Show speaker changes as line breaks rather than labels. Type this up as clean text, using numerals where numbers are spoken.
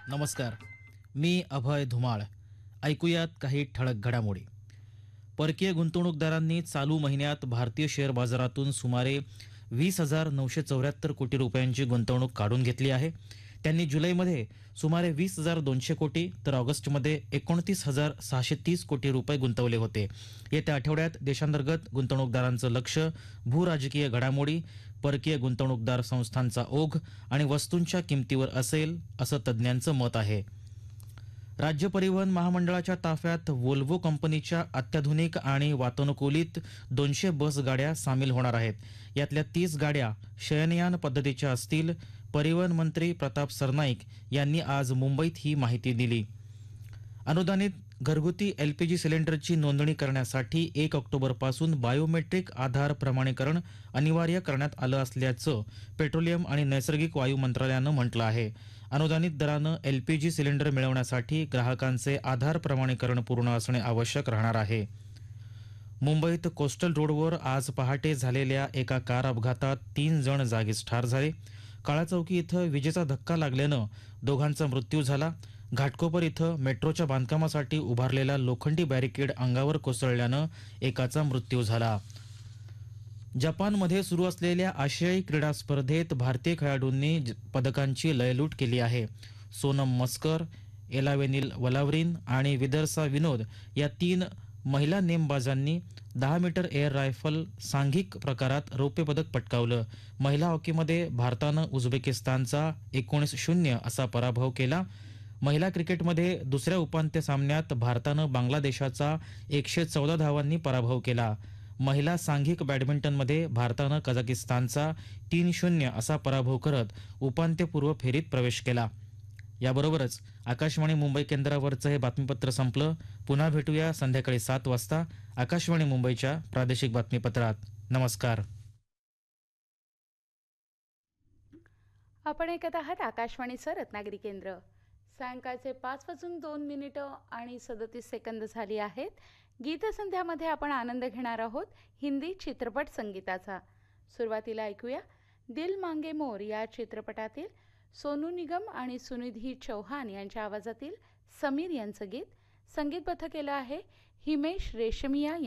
नमस्कार. मी अभय धुमाळ. ऐकूयात काही ठळक घडामोडी. परकीय गुंतवणूकदारांनी चालू महिन्यात भारतीय शेअर बाजारातून सुमारे 20,974 कोटी रुपयांची गुंतवणूक काढून घेतली आहे. त्यांनी जुलैमध्ये सुमारे 20,200 कोटी तर ऑगस्टमध्ये 29,630 कोटी रुपये गुंतवले होते. येत्या आठवड्यात देशांतर्गत गुंतवणूकदारांचं लक्ष भूराजकीय घडामोडी, परकीय गुंतवणूकदार संस्थांचा ओघ आणि वस्तूंच्या किमतीवर असेल, असं तज्ज्ञांचं मत आहे. राज्य परिवहन महामंडळाच्या ताफ्यात व्होल्वो कंपनीच्या अत्याधुनिक आणि वातानुकूलित 200 बस गाड्या सामील होणार आहेत. यातल्या 30 गाड्या शयनयान पद्धतीच्या असतील. परिवहन मंत्री प्रताप सरनाईक यांनी आज मुंबईत ही माहिती दिली. अनुदानित घरगुती एलपीजी सिलेंडरची नोंदणी करण्यासाठी 1 ऑक्टोबरपासून बायोमेट्रिक आधार प्रमाणीकरण अनिवार्य करण्यात आलं असल्याचं पेट्रोलियम आणि नैसर्गिक वायू मंत्रालयानं म्हटलं आहे. अनुदानित दरानं एलपीजी सिलेंडर मिळवण्यासाठी ग्राहकांचे आधार प्रमाणीकरण पूर्ण असणे आवश्यक राहणार आहे. मुंबईत कोस्टल रोडवर आज पहाटे झालेल्या एका कार अपघातात 3 जण जागीच ठार झाले. काळाचौकी इथं विजेचा धक्का लागल्यानं दोघांचा मृत्यू झाला. घाटकोपर इथं मेट्रोच्या बांधकामासाठी उभारलेला लोखंडी बॅरिकेड अंगावर कोसळल्यानं एकाचा मृत्यू झाला. जपानमध्ये सुरू असलेल्या आशियाई क्रीडा स्पर्धेत भारतीय खेळाडूंनी पदकांची लयलूट केली आहे. सोनम मस्कर, एलावेनिल वलावरीन आणि विदर्सा विनोद या 3 महिला नेमबाजांनी 10 मीटर एअर रायफल सांघिक प्रकारात रौप्य पदक पटकावलं. महिला हॉकीमध्ये भारतानं उझबेकिस्तानचा 19-0 असा पराभव केला. महिला क्रिकेटमध्ये दुसऱ्या उपांत्य सामन्यात भारतानं बांगलादेशाचा 114 धावांनी पराभव केला. महिला सांघिक बॅडमिंटनमध्ये भारतानं कझाकिस्तानचा 3-0 असा पराभव करत उपांत्यपूर्व फेरीत प्रवेश केला. याबरोबरच आकाशवाणी मुंबई केंद्रावरचं हे बातमीपत्र संपलं. पुन्हा भेटूया संध्याकाळी 7 वाजता आकाशवाणी मुंबईच्या प्रादेशिक बातमीपत्रात. नमस्कार.
आपण ऐकत आहात आकाशवाणीचं रत्नागिरी केंद्र. सायंकाळचे 5:02 आणि 37 सेकंद झाली आहेत. गीतसंध्यामध्ये आपण आनंद घेणार आहोत हिंदी चित्रपट संगीताचा. सुरुवातीला ऐकूया दिल मांगे मोर या चित्रपटातील सोनू निगम आणि सुनिधी चौहान यांच्या आवाजातील समीर यांचं गीत. संगीतबद्ध केलं आहे हिमेश रेशमिया